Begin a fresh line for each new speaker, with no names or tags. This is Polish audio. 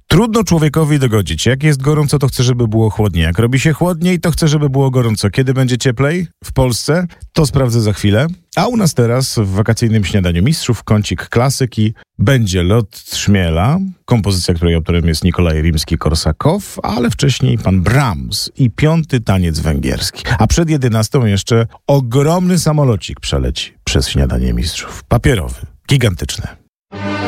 Trudno człowiekowi dogodzić. Jak jest gorąco, to chce, żeby było chłodniej. Jak robi się chłodniej, to chce, żeby było gorąco. Kiedy będzie cieplej w Polsce? To sprawdzę za chwilę. A u nas teraz w wakacyjnym śniadaniu mistrzów kącik klasyki będzie Lot Trzmiela, kompozycja, której autorem jest Nikolaj Rimski-Korsakow, ale wcześniej pan Brahms i 5. taniec węgierski. A przed 11 jeszcze ogromny samolocik przeleci przez śniadanie mistrzów. Papierowy, gigantyczny.